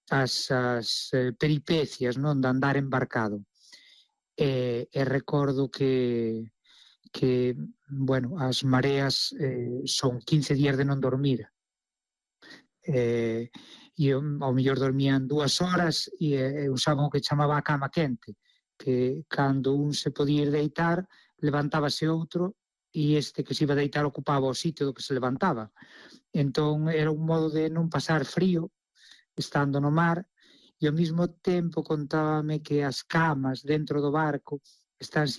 peripecias, non, de andar embarcado. E recordo que bueno, as mareas son 15 días de non dormir, e ao mellor dormían 2 horas e usaban o que chamaba a cama quente, que cando un se podía ir deitar, levantábase outro e este que se iba a deitar ocupaba o sitio do que se levantaba. Entón era un modo de non pasar frío estando no mar, e ao mesmo tempo contábame que as camas dentro do barco están